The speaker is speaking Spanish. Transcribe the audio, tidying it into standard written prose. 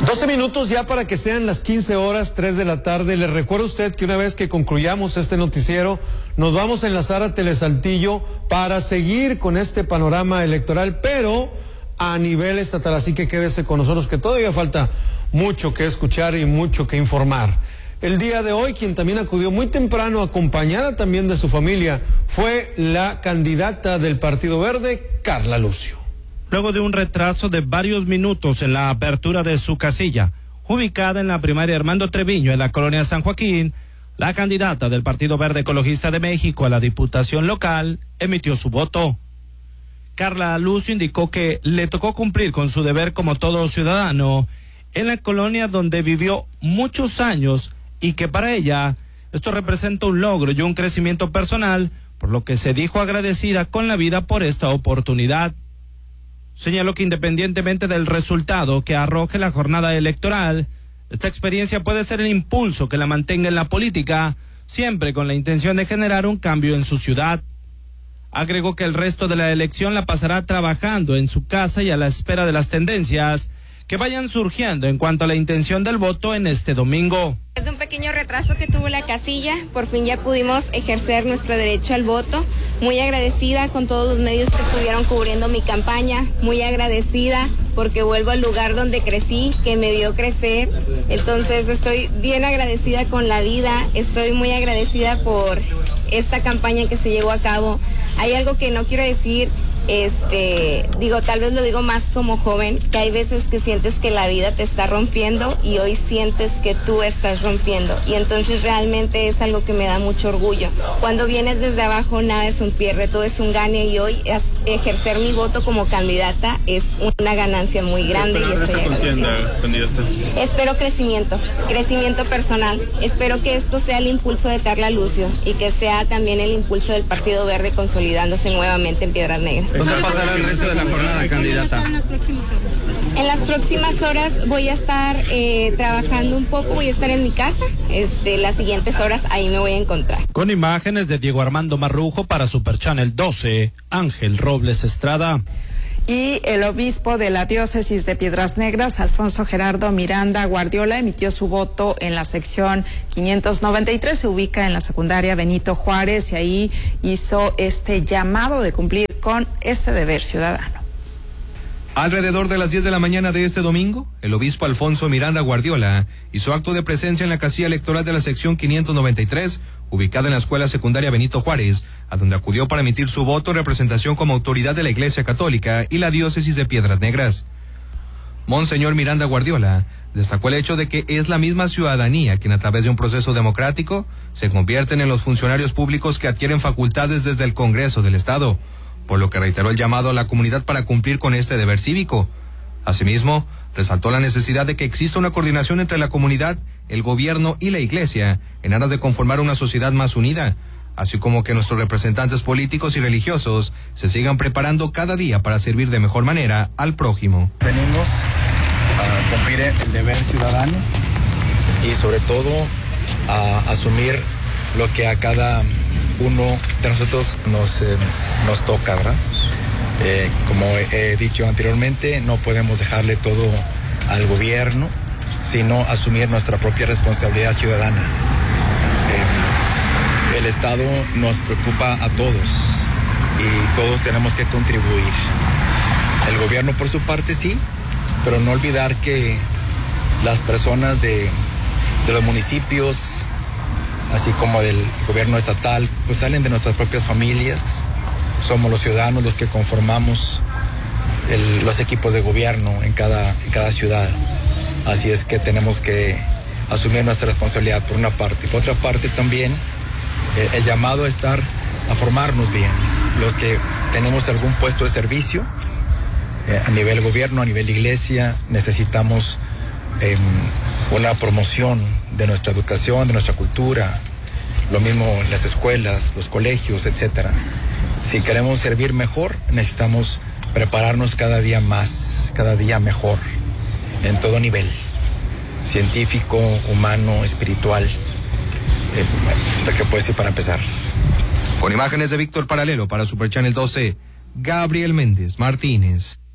12 minutos ya para que sean las 15 horas, 3 de la tarde. Les recuerdo a usted que una vez que concluyamos este noticiero, nos vamos a enlazar a Telesaltillo para seguir con este panorama electoral, pero a nivel estatal. Así que quédese con nosotros, que todavía falta mucho que escuchar y mucho que informar. El día de hoy, quien también acudió muy temprano, acompañada también de su familia, fue la candidata del Partido Verde, Carla Lucio. Luego de un retraso de varios minutos en la apertura de su casilla, ubicada en la primaria Armando Treviño, en la colonia San Joaquín, la candidata del Partido Verde Ecologista de México a la diputación local emitió su voto. Carla Lucio indicó que le tocó cumplir con su deber como todo ciudadano en la colonia donde vivió muchos años y que para ella esto representa un logro y un crecimiento personal, por lo que se dijo agradecida con la vida por esta oportunidad. Señaló que independientemente del resultado que arroje la jornada electoral, esta experiencia puede ser el impulso que la mantenga en la política, siempre con la intención de generar un cambio en su ciudad. Agregó que el resto de la elección la pasará trabajando en su casa y a la espera de las tendencias que vayan surgiendo en cuanto a la intención del voto en este domingo. Desde un pequeño retraso que tuvo la casilla, por fin ya pudimos ejercer nuestro derecho al voto. Muy agradecida con todos los medios que estuvieron cubriendo mi campaña, muy agradecida porque vuelvo al lugar donde crecí, que me vio crecer. Entonces estoy bien agradecida con la vida, estoy muy agradecida por esta campaña que se llevó a cabo. Hay algo que no quiero decir, tal vez lo digo más como joven, que hay veces que sientes que la vida te está rompiendo y hoy sientes que tú estás rompiendo, y entonces realmente es algo que me da mucho orgullo. Cuando vienes desde abajo nada es un pierde, todo es un gane, y hoy ejercer mi voto como candidata es una ganancia muy grande y estoy agradecida. Espero crecimiento personal, espero que esto sea el impulso de Carla Lucio y que sea también el impulso del Partido Verde consolidándose nuevamente en Piedras Negras. ¿Dónde pasará el resto de la jornada, candidata? En las próximas horas voy a estar trabajando un poco, voy a estar en mi casa. Las siguientes horas ahí me voy a encontrar. Con imágenes de Diego Armando Marrujo para Super Channel 12, Ángel Robles Estrada. Y el obispo de la diócesis de Piedras Negras, Alfonso Gerardo Miranda Guardiola, emitió su voto en la sección 593, se ubica en la secundaria Benito Juárez, y ahí hizo este llamado de cumplir con este deber ciudadano. Alrededor de las 10 de la mañana de este domingo, el obispo Alfonso Miranda Guardiola hizo acto de presencia en la casilla electoral de la sección 593, ubicada en la escuela secundaria Benito Juárez, a donde acudió para emitir su voto en representación como autoridad de la Iglesia Católica y la diócesis de Piedras Negras. Monseñor Miranda Guardiola destacó el hecho de que es la misma ciudadanía quien, a través de un proceso democrático, se convierten en los funcionarios públicos que adquieren facultades desde el Congreso del Estado, por lo que reiteró el llamado a la comunidad para cumplir con este deber cívico. Asimismo, resaltó la necesidad de que exista una coordinación entre la comunidad, el gobierno y la Iglesia en aras de conformar una sociedad más unida, así como que nuestros representantes políticos y religiosos se sigan preparando cada día para servir de mejor manera al prójimo. Venimos a cumplir el deber ciudadano y sobre todo a asumir lo que a cada uno de nosotros nos toca, ¿verdad? Como he dicho anteriormente, no podemos dejarle todo al gobierno, sino asumir nuestra propia responsabilidad ciudadana. El Estado nos preocupa a todos y todos tenemos que contribuir. El gobierno por su parte sí, pero no olvidar que las personas de los municipios, así como del gobierno estatal, pues salen de nuestras propias familias. Somos los ciudadanos los que conformamos los equipos de gobierno en cada ciudad. Así es que tenemos que asumir nuestra responsabilidad por una parte. Y por otra parte también el llamado a formarnos bien. Los que tenemos algún puesto de servicio a nivel gobierno, a nivel iglesia, necesitamos una promoción de nuestra educación, de nuestra cultura, lo mismo en las escuelas, los colegios, etcétera. Si queremos servir mejor, necesitamos prepararnos cada día más, cada día mejor, en todo nivel, científico, humano, espiritual, lo que puede decir para empezar. Con imágenes de Víctor Paralelo para Super Channel 12, Gabriel Méndez Martínez.